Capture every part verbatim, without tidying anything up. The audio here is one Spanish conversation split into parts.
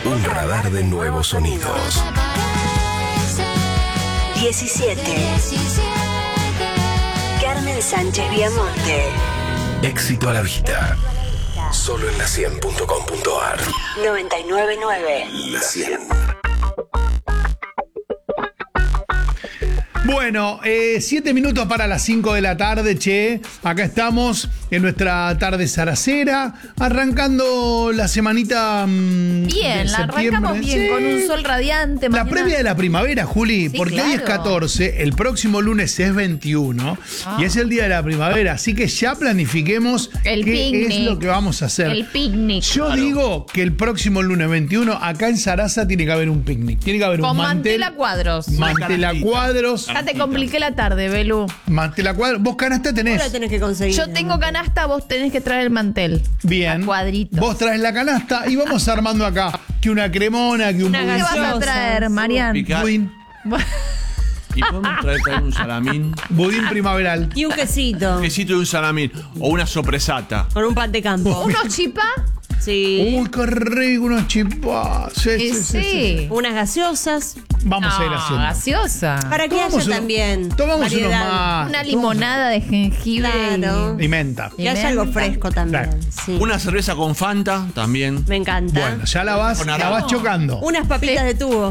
Un radar de nuevos sonidos. diecisiete. Carmen Sánchez Viamonte. Éxito a la vista. Solo en la cien punto com punto ar. noventa y nueve punto nueve. La cien. Bueno, eh, siete minutos para las cinco de la tarde, che. Acá estamos en nuestra tarde zaracera, arrancando la semanita mmm, Bien, de la septiembre. arrancamos bien, Sí. con un sol radiante. La mañana- previa de la primavera, Juli, Sí, porque hoy es claro. catorce, el próximo lunes es veintiuno Ah. y es el día de la primavera, así que ya planifiquemos El qué picnic. es lo que vamos a hacer. El picnic. Yo Claro. digo que el próximo lunes veintiuno, acá en Zaraza, tiene que haber un picnic. Tiene que haber Con un mantel. mantel a cuadros. Mantel a cuadros. Ya te compliqué la tarde, Belu. Mantel a cuadros. Vos canasta tenés. Ahora tenés que conseguir. Yo tengo canasta, vos tenés que traer el mantel. Bien. A cuadritos. Vos traes la canasta y vamos armando acá. Que una cremona, que un Una ¿Qué vas a gaseosa, traer, sí. Marian? Picar. budín, Y podemos traer también un salamín. budín primaveral. Y un quesito. Un quesito de un salamín. O una sopresata. Con un pan de campo. ¿Unos chipá? Sí. Uy, qué rico, unos chipás. Sí, Eh, sí, sí, sí, sí. sí. Unas gaseosas. Vamos a ir No, haciendo. gaseosa. Para que Tomamos haya uno- también. Tomamos unos variedad. más. Una limonada de jengibre. Claro. Y menta. Que haya algo fresco también. Claro. Sí. Una cerveza con Fanta también. Me encanta. Bueno, ya la vas, Con la arroz. vas chocando. Unas papitas Sí. de tubo.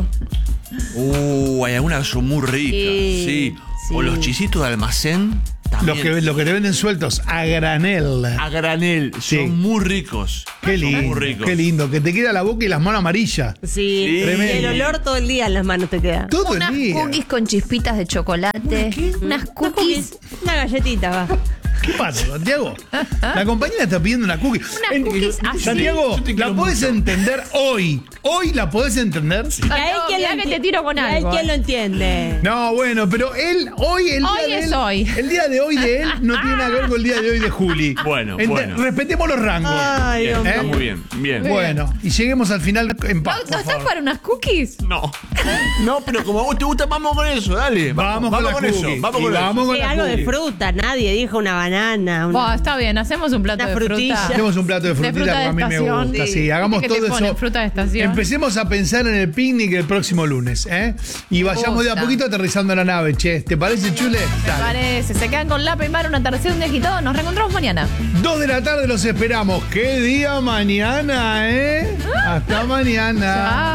Uh, hay algunas que son muy ricas. Sí, Sí. sí. O los chisitos de almacén. Los También. que, lo que te venden sueltos a granel. A granel. Sí. Son muy ricos. Qué Son muy lindo, ricos. qué lindo. Que te queda la boca y las manos amarillas. Sí. Sí. Y Tremendo. el olor todo el día en las manos te queda. Todo Unas el día. cookies con chispitas de chocolate. Unas cookies. Una galletita va. ¿Qué pasa, Santiago? La compañera está pidiendo una cookie. Unas cookies así. Santiago, Yo te la quiero podés mucho. entender hoy. Hoy la podés entender. Y ahí no, quién mirá lo que enti- te tiro con y ahí algo, quién eh. lo entiende. No, bueno, pero él, hoy, el Hoy día de es él, hoy. el día de hoy de él no tiene nada que ver con el día de hoy de Juli. Bueno, Ente- bueno. Respetemos los rangos. Ay, Bien, Dios está ¿Eh? muy bien. Bien. Bueno, y lleguemos al final en ¿No, paz. ¿no por estás favor. para unas cookies? No. No, pero como a vos te gusta, vamos con eso, dale. Vamos, con, la con cookie. eso. Vamos Y con vamos eso. con Sí, la algo de cookie. fruta. Nadie dijo una banana. una- Buah, está bien, hacemos un plato Una de frutilla. fruta. Hacemos un plato de frutita fruta porque de a mí me estación. gusta. Sí. Sí, hagamos ¿Viste que todo te ponen eso. fruta de estación? Empecemos a pensar en el picnic el próximo lunes, ¿eh? Y vayamos de a gusta. poquito aterrizando la nave, che. ¿Te parece, Chule? Me Dale. parece. Se quedan con Lapa y Mar, una tercera, un viejito. Nos reencontramos mañana. Dos de la tarde los esperamos. ¿Qué día mañana, eh? Hasta mañana. Chao.